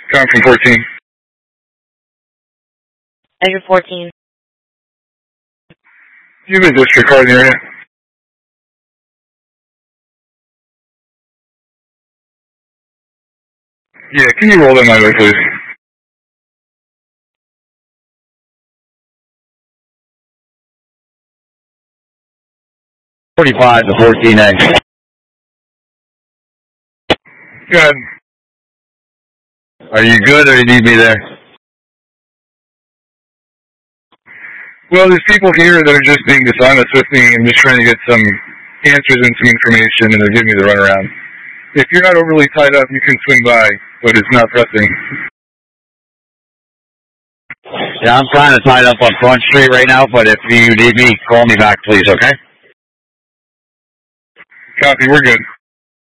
Coming from 14. Measure 14. You have a district card in the area? Yeah, can you roll that my way, please? $45 to 14A. Go ahead. Are you good or you need me there? Well, there's people here that are just being dishonest with me and just trying to get some answers and some information, and they're giving me the runaround. If you're not overly tied up, you can swing by, but it's not pressing. Yeah, I'm kind of tied up on Front Street right now, but if you need me, call me back, please, okay? Copy, we're good.